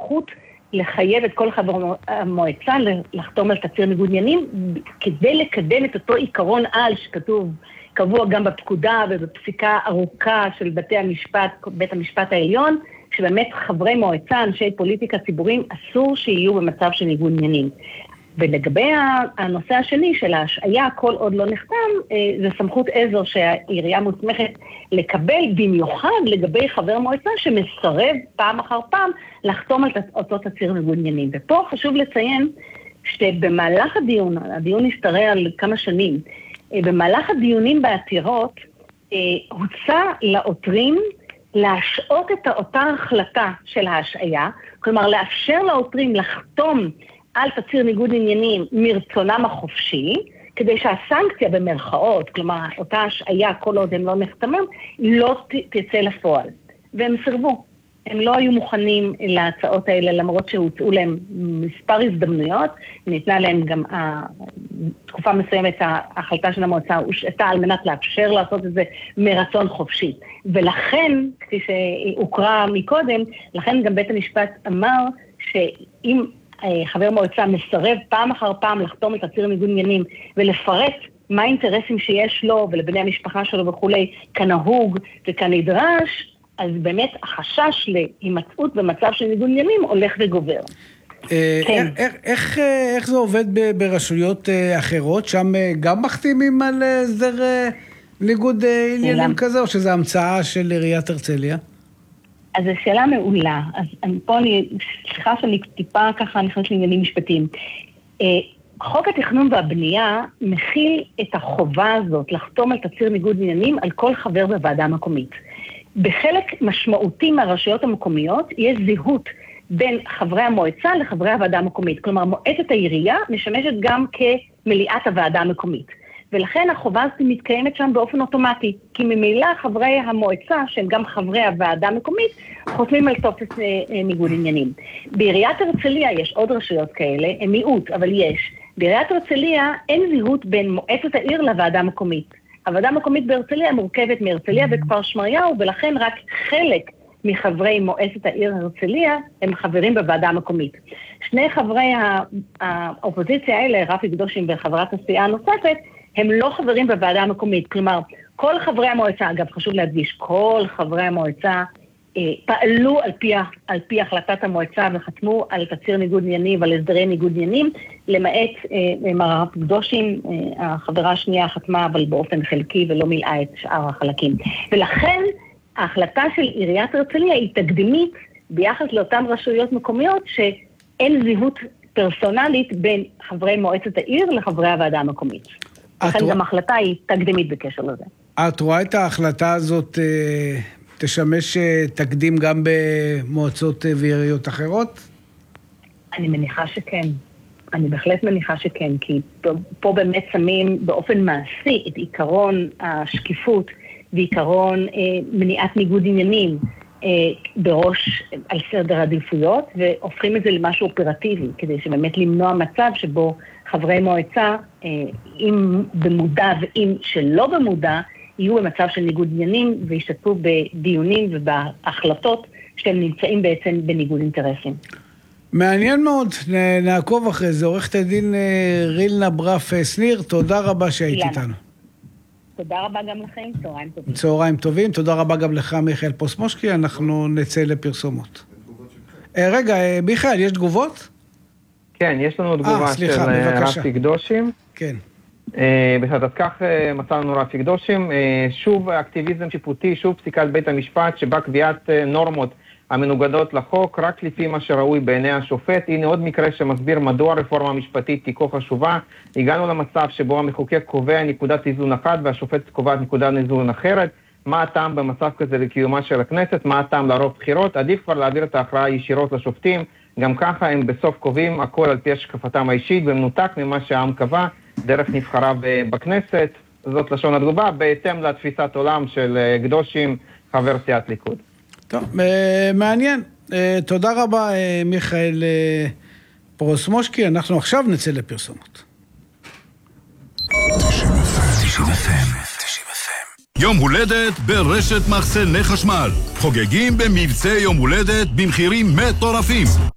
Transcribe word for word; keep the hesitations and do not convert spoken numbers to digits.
סמכות לחייב את כל חבר המועצה לחתום על תצהיר ניגוד עניינים, כדי לקדם את אותו עיקרון על שכתוב, קבוע גם בפקודה ובפסיקה ארוכה של בתי המשפט, בית המשפט העליון, שבאמת חברי מועצה, אנשי פוליטיקה ציבוריים, אסור שיהיו במצב של ניגוד עניינים. ולגבי הנושא השני של ההשעיה, כל עוד לא נחתם, זה סמכות עזר שהעירייה מוסמכת לקבל, במיוחד לגבי חבר מועצה שמסרב פעם אחר פעם לחתום על אותו תצהיר ניגוד עניינים. ופה חשוב לציין שבמהלך הדיון, הדיון השתרע על כמה שנים, במהלך הדיונים בעתירות, הוצע לעותרים להשעות את אותה החלטה של ההשעיה, כלומר לאפשר לעותרים לחתום על תצהיר ניגוד עניינים מרצונם החופשי, כדי שהסנקציה במרכאות, כלומר אותה השעיה כל עוד הם לא נחתמים, לא תצא לפועל. והם סרבו. הם לא היו מוכנים להצעות האלה, למרות שהוצאו להם מספר הזדמנויות, ניתנה להם גם תקופה מסוימת, ההחלטה של המועצה הושעתה על מנת לאפשר לעשות את זה מרצון חופשי. ולכן, כפי שהוקרא מקודם, לכן גם בית המשפט אמר שאם חבר מועצה מסרב פעם אחר פעם לחתום את תצהיר ניגוד עניינים ולפרט מה האינטרסים שיש לו ולבני המשפחה שלו וכולי, כנהוג וכנדרש, אז באמת החשש להימצאות במצב של ניגוד עניינים הולך וגובר. איך זה עובד ברשויות אחרות? שם גם מחתימים על הסדר ניגוד עניינים כזה, או שזה המצאה של עיריית הרצליה? אז זו שאלה מעולה. אז פה אני, סליחה שאני טיפה ככה נכנס לעניינים משפטיים. חוק התכנון והבנייה מכיל את החובה הזאת לחתום על תצהיר ניגוד עניינים על כל חבר בוועדה המקומית. בחלק משמעותי מהרשויות המקומיות יש זהות בין חברי המועצה לחברי הוועדה המקומית. כלומר, מועצת העירייה משמשת גם כמליאת הוועדה המקומית. ולכן החובה הזאת מתקיימת שם באופן אוטומטי, כי ממילא חברי המועצה, שהם גם חברי הוועדה המקומית, חותמים על טופס ניגוד עניינים. בעיריית הרצליה יש עוד רשויות כאלה, הם מיעוט, אבל יש. בעיריית הרצליה אין זהות בין מועצת העיר לוועדה המקומית. הוועדה המקומית בהרצליה מורכבת מהרצליה וכפר שמריהו, ולכן רק חלק מחברי מועצת העיר הרצליה הם חברים בוועדה המקומית. שני חברי האופוזיציה האלה, רפי קדושים וחברת הסיעה הנוספת, הם לא חברים בוועדה המקומית. כלומר, כל חברי המועצה, אגב חשוב להדגיש, כל חברי המועצה אה, פעלו על פי, על פי החלטת המועצה וחתמו על תצהיר ניגוד עניינים ועל הסדרי ניגוד עניינים, למעט אה, מר רפי קדושים, אה, החברה השנייה חתמה אבל באופן חלקי ולא מילאה את שאר החלקים. ולכן ההחלטה של עיריית הרצליה היא תקדימית ביחס לאותן רשויות מקומיות שאין זהות פרסונלית בין חברי מועצת העיר לחברי הוועדה המקומית. לכן גם ההחלטה היא תקדימית בקשר לזה. את רואה את ההחלטה הזאת תשמש תקדים גם במועצות ועיריות אחרות? אני מניחה שכן. אני בהחלט מניחה שכן, כי פה באמת שמים באופן מעשי את עיקרון השקיפות ועיקרון מניעת ניגוד עניינים בראש על סדר העדיפויות, והופכים את זה למשהו אופרטיבי, כדי שבאמת למנוע מצב שבו חברי מועצה, אם במודע ואם שלא במודע, יהיו במצב של ניגוד עניינים וישתתפו בדיונים ובהחלטות שהם נמצאים בעצם בניגוד אינטרסים. מעניין מאוד, נעקוב אחרי זה. עורכת הדין רילנה ברף סניר, תודה רבה שהיית איתנו. תודה רבה גם לכם, צהריים טובים. צהריים טובים, תודה רבה גם לך מיכאל פוסמושקי, אנחנו נצא לפרסומות. רגע, מיכאל, יש תגובות? כן, יש לנו תגובה של רפי קדושים. כן. בסדר, אז כך מצאנו רפי קדושים. שוב אקטיביזם שיפוטי, שוב פסיקת בית המשפט, שבה קביעת נורמות המנוגדות לחוק, רק לפי מה שראוי בעיני השופט. הנה עוד מקרה שמסביר מדוע הרפורמה המשפטית היא כה חשובה. הגענו למצב שבו המחוקק קובע נקודת איזון אחת, והשופט קובעת נקודת איזון אחרת. מה הטעם במצב כזה לקיומה של הכנסת? מה הטעם לערוך בחירות? עדיף כבר להעביר את ההכרעה ישירות לשופטים. גם ככה הם בסוף קובעים הכל על פי השקפתם האישית, ומנותק ממה שהעם קבע, דרך נבחרה בכנסת. זאת לשון התגובה, בהתאם לתפיסת עולם של קדושים, חבר סיעת ליכוד. טוב, מעניין. תודה רבה, מיכאל פוסמושקי. אנחנו עכשיו נצא לפרסומות. יום הולדת ברשת מחסני חשמל. חוגגים במבצע יום הולדת במחירים מטורפים.